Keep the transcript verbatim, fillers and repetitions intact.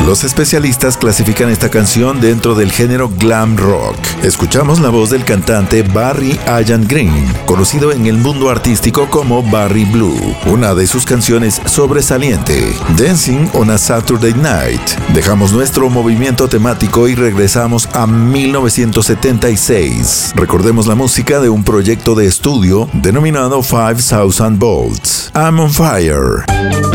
Los especialistas clasifican esta canción dentro del género glam rock. Escuchamos la voz del cantante Barry Allen Green, conocido en el mundo artístico como Barry Blue. Una de sus canciones sobresaliente, Dancing on a Saturday Night. Dejamos nuestro movimiento temático y regresamos a mil novecientos setenta y seis. Recordemos la música de un proyecto de estudio denominado five thousand volts. I'm on Fire.